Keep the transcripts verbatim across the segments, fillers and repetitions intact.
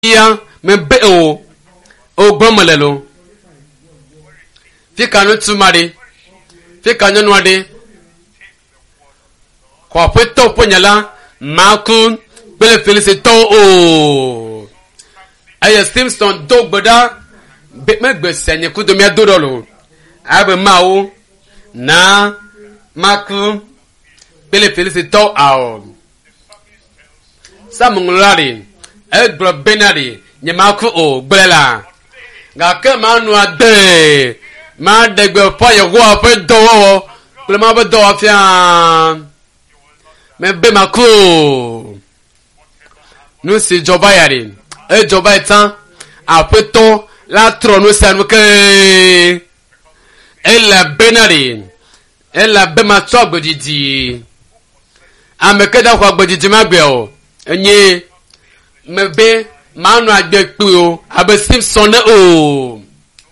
ya me be o o gbomalelo fi kanu tumade fi kanu nwade kwa peto ponyala maku bele felicito o aye Simpson do gboda be me gbese nye ku do mi adorolo abe mawo na maku bele felicito ao samungulari egro benari nye maku o gbela ga ke manu ade ma de gbe fo ye wo fe do wo ple ma be do afia me be maku nu si joba yari e joba etan apeto la trono sanu ke e la benari e la be ma to agbodidi ameke da ko agbodidi ma gbe o enye me be manu agbe pe o abe Simpson o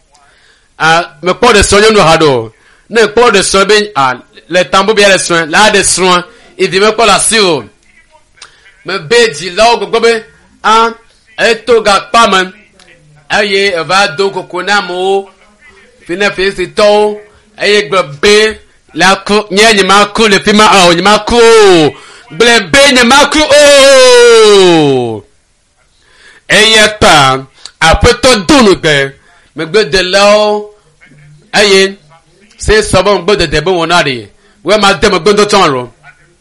a me po de sonyo no hado ne po de so be a le tambo bi le son la de son idi me po la si o me be di la ogbo be a eto ga paman aye va do kokona mo fina fe si to aye gbo be la ko nye ma ko le fi ma o nye ma ko ble be nye ma ko o eye pa apeto dunu gbe me gbe de lo aye se sobon gbe de de bo wonari we ma de mo gbe ndo ton ro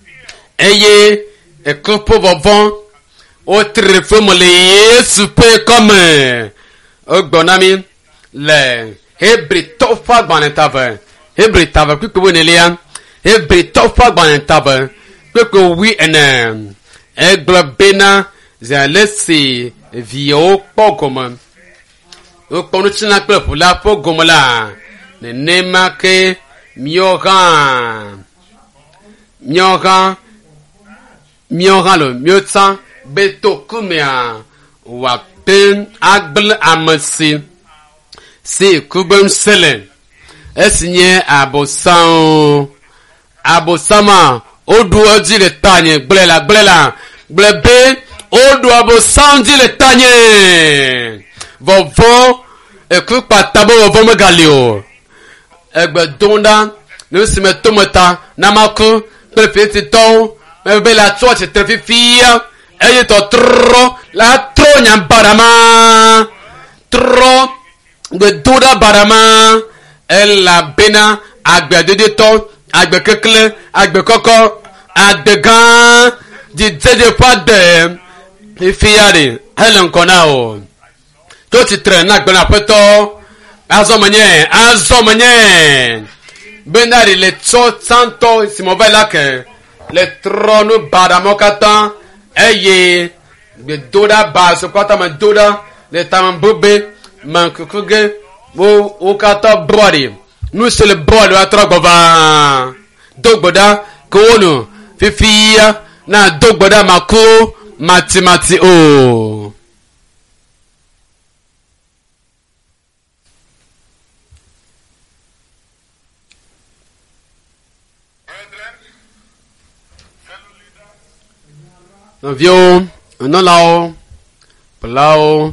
eye e couple vovon o trefo mo le Yesu pe comme o gbonami le hebri to fa gban tave hebri tave ku ko ne lia hebri to fa gban tave ku ko wi ene e globena za lesi vio pokoma o ponu china pe pula pogomola ne nema ke mioga mioga mioga lo miota beto kumia wa ten agbl amasi si kubem sele esinye abosan abosama odu oji le tanye gbelela gbelela glebe odu abosan ji le tanye vovo eku patabo vovo megalio egbe donda no sime tomata namaku prefeti to ebe la church trefifia eye to tro la tronya barama tro gbe doda barama ela bena agbe dede to agbe kekle agbe koko adegan di dede fade ifiare helen konao to ti tre na gbe na peto azomanye azomanye benari le tso santo si mobile ke le trono badamokata eye be doda baso kwata ma doda le tamambube man kukuge wo ukata brody nu se le brody atra gova dogboda kono fifia na dogboda mako matimati o no vio no lao plao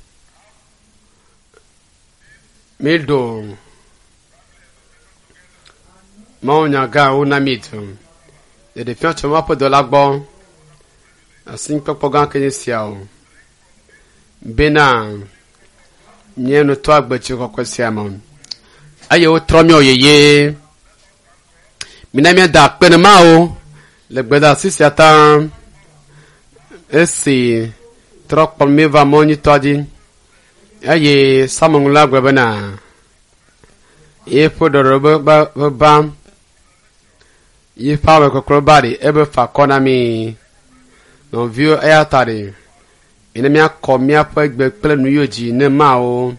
mido monya ga una mitu de de fiat ma po de lagbo asin pe pogan kenisiao bena nye no to agbachi kokosia mon aye o tromi oyeye minamia da pene mao le gbeda sisi ata esi trok palme va moni todi aye samangula gwebana e fodoro ba ba ye pawe kokro bari ebe fa konami no view ayatari ina mi akomi apa egbe pele nu yoji ne mao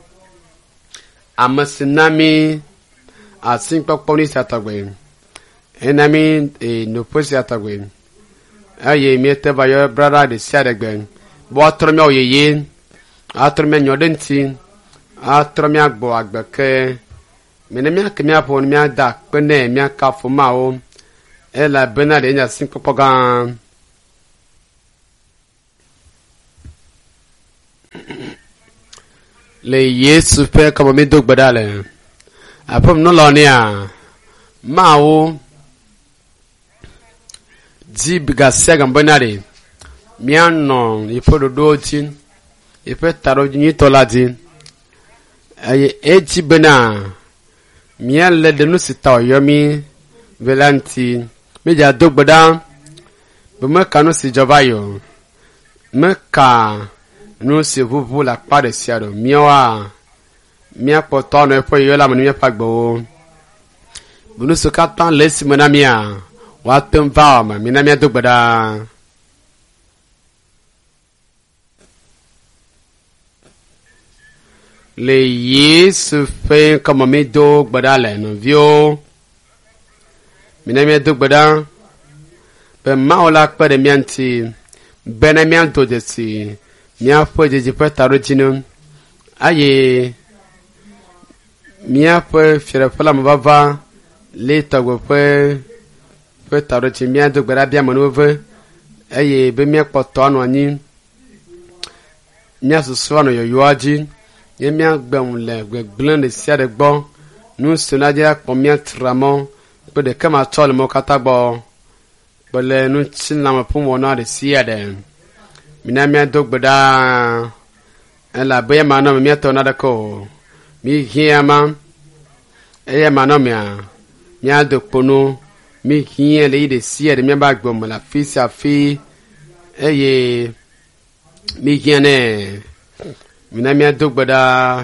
amasinami asin poponi satagwe enami e no posi atagwe aye mi te ba yo brother de siadegbe bo atromi oyeye atromi nyodenti atromi agbo agbeke minemi akemi apo mi ada pene mi akafo mao ela bena de nya sin popogan le Yesu pe kama mi dog badale apom no lo ni a ma wo di biga sega mbonare mi anno ipo do tin ipo taro ni to ladin aye eji bena mi alle de no sita yomi velanti mi ja dog bada be me kanu si joba yo me ka no se vuvu la pa de siado mi wa mi apoto no epo yo la mo mi pa gbo bunu so ka tan lesi mo na mi a wa tem va ma mi na mi dog bada le Yesu fe kama mi dog bada le no vio mi na mi dog bada be ma ola pa de mi anti bena mi anto de si mi afo de je pataro jinu aye mi afo fere fala mo baba le tago pe pe taro ji mi ado gbara bia mo no ve aye be mi apoto anu ani mi asusu anu yo yo aji ye mi agbem le gbegblon de sia de gbo nu sunaje akpo mi atramo pe de kama tol mo katagbo bele nu chin la mo pum wona de sia de mina mi ado gbada ela be ma no mi ato na de ko mi hiama eye ma no mi a mi ado pono mi hie le de sia de mi ba gbo mo la fi sa fi eye mi hie ne mina mi ado gbada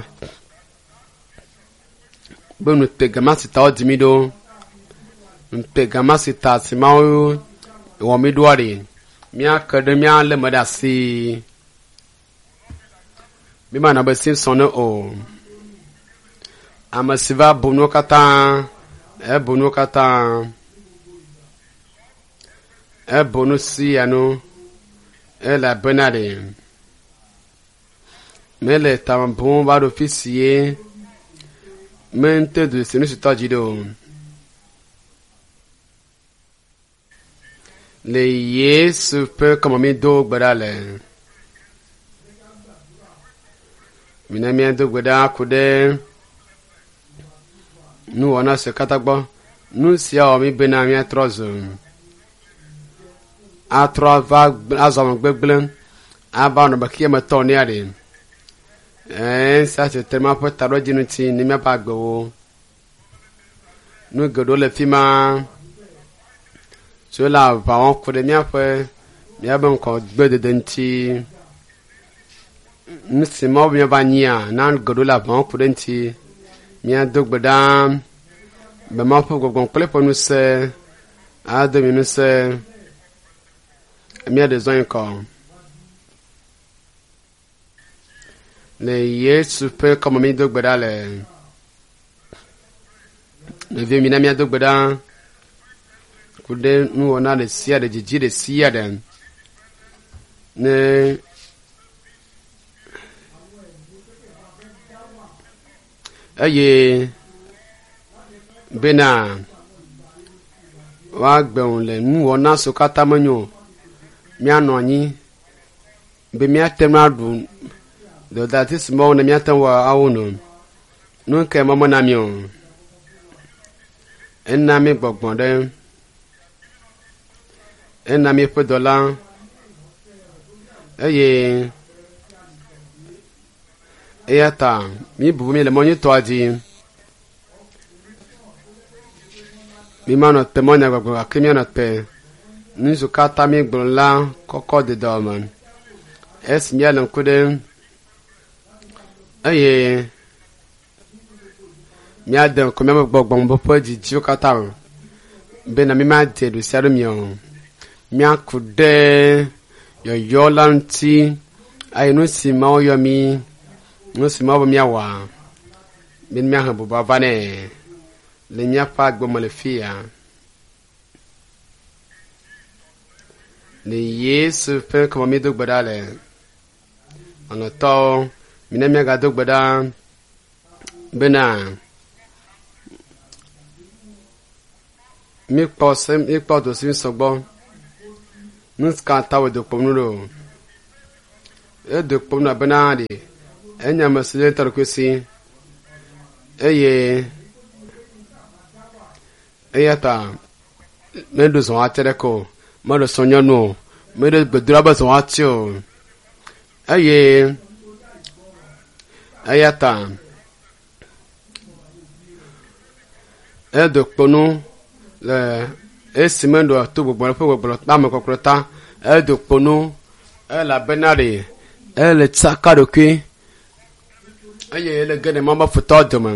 bonu te gamasi ta odimido nte gamasi ta simawo wo mi duare mi akademia le madasi mi mana ba sin sono o amasiva bono kata e bono kata e bono si ano e la benade mele tampon va d'officier mente de sinu sitajido le Yesu pe kama mi do gbadale mina mi do gbada kude nu ona se katagbo nu sia o mi bena mi atrozo atrova azam gbegblem aba no bakia ma toni ade eh sa se tema po taro jinu ti ni me pa gbo nu godo le fima so la va on ko de mi afa mi abon ko gbe de denti nsi mo bi ba nya na godo la va on ko denti mi adog badam be ma po gogon kle po nu se ado mi nu se mi ade zon ko le Yesu pe comme mi dog badale le vi mi na mi adog badam kude nu ona de sia de jiji de sia den ne aye bena wa gbeun le nu ona so kata manyo mi anonyi be mi atemadu do that is more na mi atanwa awunu nu ke mama na mi o enna mi gbogbon de enna mi pe dola eye eyata mi bu mi le mo ni to adi mi mano te mo nya gbogbo akimi na te nizu kata mi gbon la koko de doman es mi alan kude eye mi adam ko me gbogbo bo po di ji kata be na mi ma de do saro mi o mi akude yo yolanti ai no si ma o yo mi no si ma bo mi awa bin mi ha bo baba ne le nya pa gbo mo le fia le Yesu fe ko mi do gbadale ana to mi na mi ga do gbada bena mi po se mi po do sin sogbo nus ka tawo do pomnulo e do kpom na benadi enya masile tar kwesi eye eyata medo so atereko medo sonyano medo gbedura ba so atio eye eyata edo kponu le esimendo to gbogbo fo gbogbo ta me kokrota edo kponu e la benari e le tsakadoki eye le gene mama foto doma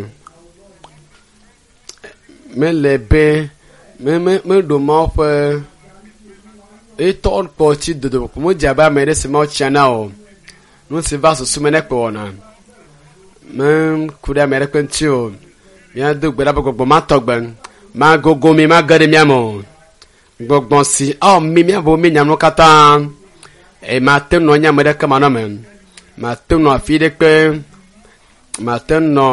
me le be me me me do ma fe e tol poti do do mo jaba me de se mo channel no se va so sumene pe ona me kuda me rekwentio ya do gbera gbogbo ma togban ma gogo mi ma gade mi amo gbogbo si oh mi mi abo mi nyam no kata e ma tem no nyam de kama no men ma tem no afide pe ma tem no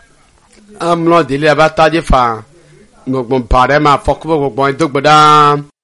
am lo dile abata je fa gbogbo pare ma fokbo gbogbo do gboda